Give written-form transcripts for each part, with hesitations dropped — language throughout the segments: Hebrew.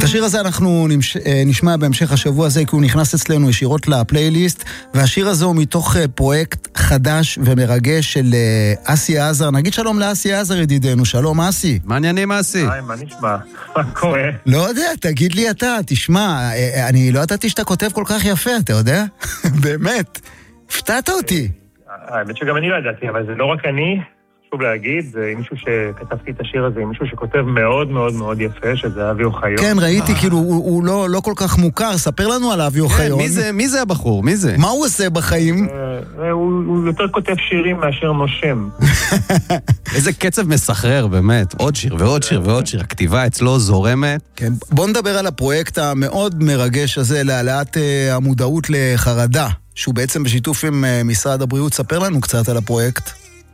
את השיר הזה אנחנו נשמע בהמשך השבוע הזה, כי הוא נכנס אצלנו ישירות לפלייליסט, והשיר הזה הוא מתוך פרויקט חדש ומרגש של אסי עזר. נגיד שלום לאסי עזר ידידנו, שלום אסי. מה עניינים אסי? היי, מה נשמע? מה קורה? לא יודע, תגיד לי אתה, תשמע, אני לא ידעתי שאתה כותב כל כך יפה, אתה יודע? באמת, הפתעת אותי. האמת שגם אני לא ידעתי, אבל זה לא רק אני, חשוב להגיד, זה מישהו שכתבתי את השיר הזה, מישהו שכותב מאוד מאוד מאוד יפה, שזה אבי אוחיון. כן, ראיתי, כאילו, הוא לא כל כך מוכר, ספר לנו על אבי אוחיון. מי זה הבחור? מי זה? מה הוא עושה בחיים? הוא יותר כותב שירים מאשר נושם. איזה קצב מסחרר, באמת. עוד שיר ועוד שיר ועוד שיר. הכתיבה אצלו זורמת. כן, בוא נדבר על הפרויקט המאוד מרגש הזה, להעלאת המודעות לחרדה, שהוא בעצם בשיתוף עם משרד הבריאות. ספר לנו קצת על הפרויקט.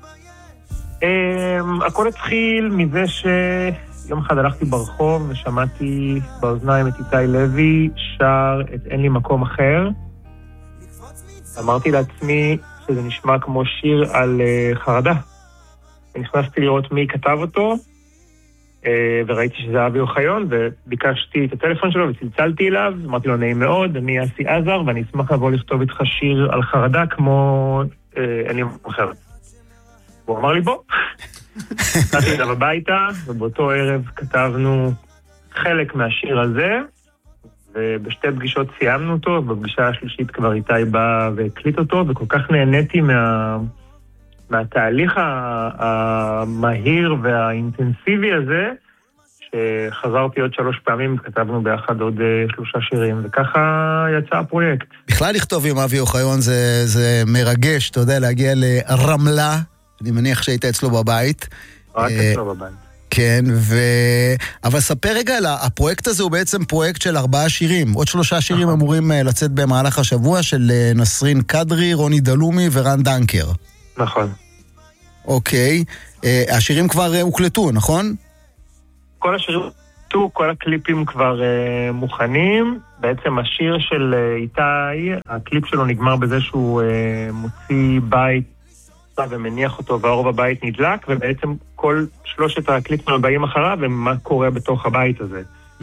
הכל התחיל מזה שיום אחד הלכתי ברחוב ושמעתי באוזניים את איתי לוי שר את אין לי מקום אחר. אמרתי לעצמי שזה נשמע כמו שיר על חרדה. נכנסתי לראות מי כתב אותו, וראיתי שזה אבי אוחיון, וביקשתי את הטלפון שלו וצלצלתי אליו. אמרתי לו, נעים מאוד, אני אסי עזר, ואני אשמח לבוא לכתוב איתך שיר על חרדה כמו אין לי מקום אחר. הוא אמר לי בוא. נכנסתי אליו הביתה, ובאותו ערב כתבנו חלק מהשיר הזה, ובשתי פגישות סיימנו אותו, ובפגישה השלישית כבר איתי בא והקליט אותו, וכל כך נהניתי מהתהליך המהיר והאינטנסיבי הזה, שחזרתי עוד 3 פעמים, כתבנו ביחד עוד 3 שירים, וככה יצא הפרויקט. בכלל לכתוב עם אבי אוחיון זה מרגש, אתה יודע, להגיע לרמלה, אני מניח שהיית אצלו בבית. רק אצלו בבית. כן, אבל ספר רגע, הפרויקט הזה הוא בעצם פרויקט של 4 שירים. עוד 3 שירים אמורים לצאת במהלך השבוע, של נסרין קדרי, רוני דלומי ורן דנקר. נכון. אוקיי. השירים כבר הוקלטו, נכון? כל השירים הוקלטו, כל הקליפים כבר מוכנים. בעצם השיר של איתי, הקליפ שלו נגמר בזה שהוא מוציא בית ומניח אותו והאור בבית נדלק, ובעצם כל 3 הקליפים הבאים אחריו ומה קורה בתוך הבית הזה.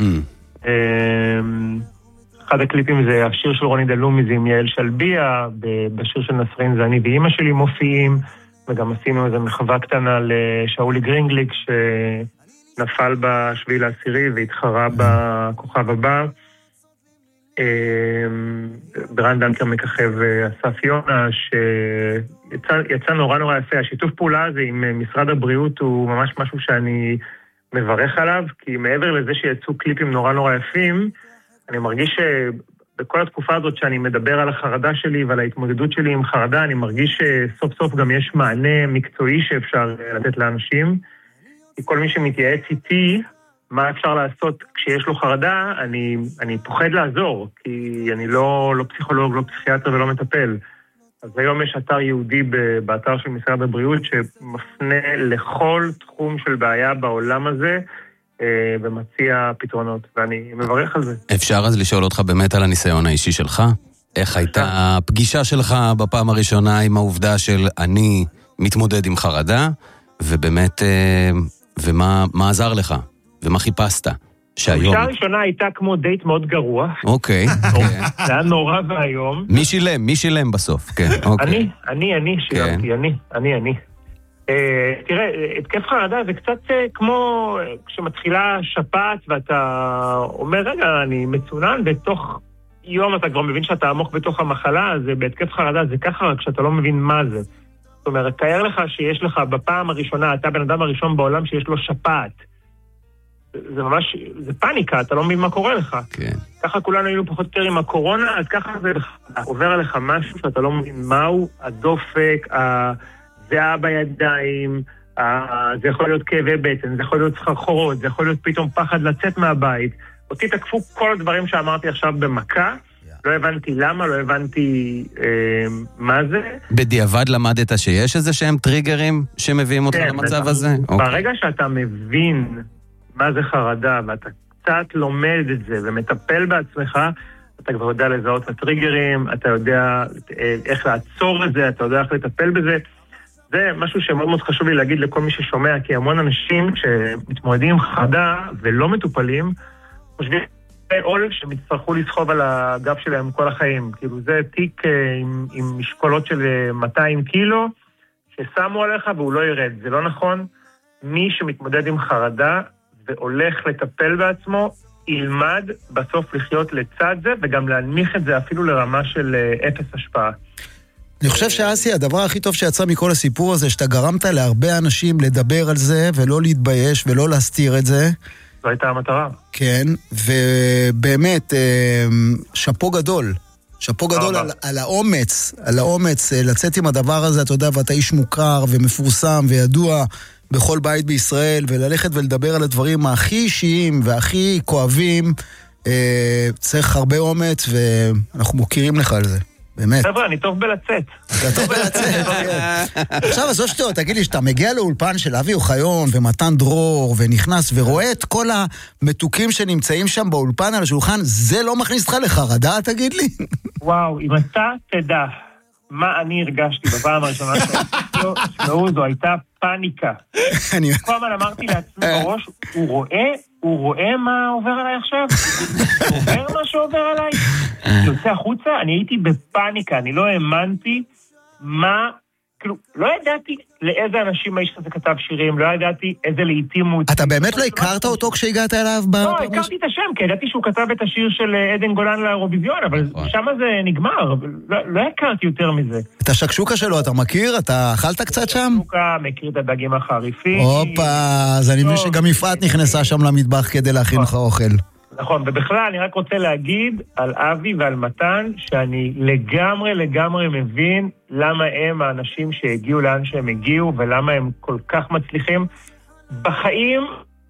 אחד הקליפים זה השיר של רוני דלומי, זה עם יעל שלביה, בשיר של נסרין זה אני ואמא שלי מופיעים, וגם עשינו איזו מחווה קטנה לשאולי גרינגליק שנפל ב7 לעשירי והתחרה בכוכב הבא. ברן דנקר מככב אסף יונה, שיצא נורא נורא יפה. השיתוף פעולה הזה עם משרד הבריאות הוא ממש משהו שאני מברך עליו, כי מעבר לזה שיצאו קליפים נורא נורא יפים, אני מרגיש שבכל התקופה הזאת שאני מדבר על החרדה שלי ועל ההתמודדות שלי עם חרדה, אני מרגיש שסוף סוף גם יש מענה מקצועי שאפשר לתת לאנשים. כי כל מי שמתייעץ איתי מה אפשר לעשות כשיש לו חרדה, אני פוחד לעזור, כי אני לא פסיכולוג, לא פסיכיאטר ולא מטפל. אז היום יש אתר יהודי באתר של משרד הבריאות שמפנה לכל תחום של בעיה בעולם הזה, ומציע פתרונות, ואני מברך על זה. אפשר אז לשאול אותך באמת על הניסיון האישי שלך? איך הייתה הפגישה שלך בפעם הראשונה עם העובדה של אני מתמודד עם חרדה, ובאמת, ומה עזר לך? ומה חיפשת? הפגישה הראשונה הייתה כמו דייט מאוד גרוע. אוקיי. זה היה נורא והיום. מי שילם בסוף? אני שילמתי, אני. תראה, התקף חרדה זה קצת כמו כשמתחילה שפעת ואתה אומר, רגע, אני מצונן, בתוך יום אתה כבר מבין שאתה עמוק בתוך המחלה, אז בהתקף חרדה זה ככה, רק שאתה לא מבין מה זה. זאת אומרת, תאר לך שיש לך בפעם הראשונה, אתה בן אדם הראשון בעולם שיש לו שפעת. זה ממש, זה פאניקה, אתה לא מבין מה קורה לך. כן. ככה כולנו היינו פחות יותר עם הקורונה, אז ככה זה עובר עליך משהו שאתה לא מבין מהו, הדופק, הזיעה בידיים, זה יכול להיות כאבי בטן, זה יכול להיות סחרחורות, זה יכול להיות פתאום פחד לצאת מהבית. אותי תקפו כל הדברים שאמרתי עכשיו במכה, לא הבנתי למה, לא הבנתי מה זה. בדיעבד למדת שיש איזה שהם טריגרים שמביאים אותך למצב הזה? ברגע שאתה מבין מה זה חרדה, ואתה קצת לומד את זה ומטפל בעצמך, אתה כבר יודע לזהות את הטריגרים, אתה יודע איך לעצור את זה, אתה יודע איך לטפל בזה. זה משהו שמאוד מאוד חשוב לי להגיד לכל מי ששומע, כי המון אנשים שמתמודדים עם חרדה ולא מטופלים, חושבים עול שהם יצטרכו לסחוב על הגב שלהם כל החיים. כאילו זה תיק עם משקולות של 200 קילו, ששמו עליך והוא לא ירד. זה לא נכון. מי שמתמודד עם חרדה והולך לטפל בעצמו, ילמד בסוף לחיות לצד זה, וגם להנמיך את זה אפילו לרמה של 0 השפעה. אני חושב שאסי, הדבר הכי טוב שיצא מכל הסיפור הזה, שאתה גרמת להרבה אנשים לדבר על זה, ולא להתבייש, ולא להסתיר את זה. זו הייתה המטרה. כן, ובאמת, שפו גדול. שפו גדול על האומץ לצאת עם הדבר הזה, אתה יודע, ואתה איש מוכר ומפורסם וידוע בכל בית בישראל, וללכת ולדבר על הדברים הכי אישיים והכי כואבים, צריך הרבה אומץ, ואנחנו מוכירים לך על זה. באמת. חבר'ה, אני טוב בלצאת. אתה טוב בלצאת, כן. עכשיו, אז שטות, תגיד לי, שאתה מגיע לאולפן של אבי אוחיון ומתן דרור, ונכנס ורואה את כל המתוקים שנמצאים שם באולפן על השולחן, זה לא מכניס אותך לחרדה, תגיד לי? וואו, אם אתה תדע מה אני הרגשתי בפעם הראשונה זו הייתה פאניקה. כל הזמן אמרתי לעצמי בראש, הוא רואה מה עובר עליי עכשיו? הוא עובר מה שעובר עליי? יוצא החוצה, אני הייתי בפאניקה, אני לא האמנתי מה, כאילו, לא ידעתי לאיזה אנשים האיש הזה כתב שירים, לא ידעתי איזה לעיתים הוא... אתה באמת לא הכרת אותו כשהגעת אליו? לא, הכרתי את השם, כי ידעתי שהוא כתב את השיר של עדן גולן לאירוויזיון, אבל שם זה נגמר, לא הכרתי יותר מזה. את השקשוקה שלו אתה מכיר? אתה אכלת קצת שם? השקשוקה, מכיר את הדגים החריפים. הופה, אז אני מבין שגם יפעת נכנסה שם למטבח כדי להכין לך אוכל. נכון, ובכלל אני רק רוצה להגיד על אבי ועל מתן, שאני לגמרי מבין למה הם האנשים שהגיעו לאן שהם הגיעו, ולמה הם כל כך מצליחים. בחיים,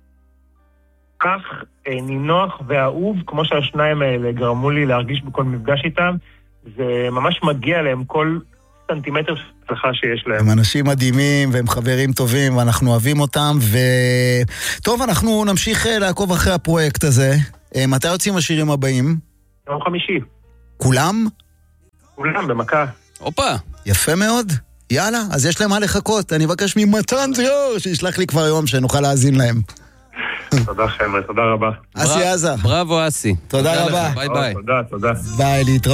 כך נינוח ואהוב, כמו שהשניים האלה גרמו לי להרגיש בכל מפגש איתם, זה ממש מגיע להם כל סנטימטר שלך שיש להם. הם אנשים מדהימים והם חברים טובים ואנחנו אוהבים אותם טוב, אנחנו נמשיך לעקוב אחרי הפרויקט הזה. מתי יוצאים השירים הבאים? יום חמישי. כולם? כולם, במכה. אופה. יפה מאוד. יאללה, אז יש להם מה לחכות. אני מבקש ממתן דרור שישלח לי כבר יום שנוכל להאזין להם. תודה חבר'ה, תודה רבה. אסי עזה. בראבו אסי. תודה רבה. ביי ביי. תודה. ביי, להתראות.